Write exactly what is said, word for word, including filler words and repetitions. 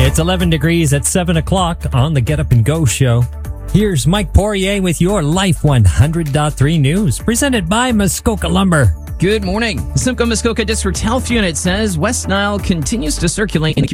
It's eleven degrees at seven o'clock on the Get Up and Go show. Here's Mike Poirier with your Life one hundred point three news, presented by Muskoka Lumber. Good morning. Simcoe Muskoka District Health Unit says West Nile continues to circulate in